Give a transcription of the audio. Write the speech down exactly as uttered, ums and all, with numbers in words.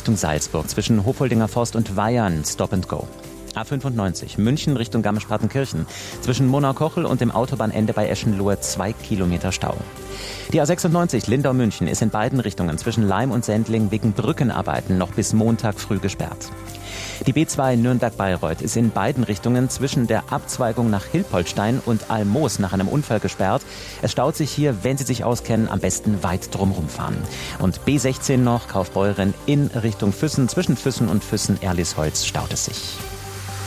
Richtung Salzburg zwischen Hofholdinger Forst und Weyern Stop and Go. A fünfundneunzig München Richtung Garmisch-Partenkirchen zwischen Monau-Kochel und dem Autobahnende bei Eschenlohe zwei Kilometer Stau. Die A sechsundneunzig Lindau-München ist in beiden Richtungen zwischen Laim und Sendling wegen Brückenarbeiten noch bis Montag früh gesperrt. Die B zwei Nürnberg-Bayreuth ist in beiden Richtungen zwischen der Abzweigung nach Hilpoltstein und Almoos nach einem Unfall gesperrt. Es staut sich hier, wenn Sie sich auskennen, am besten weit drumherum fahren. Und B sechzehn noch, Kaufbeuren in Richtung Füssen, zwischen Füssen und Füssen-Erlisholz staut es sich.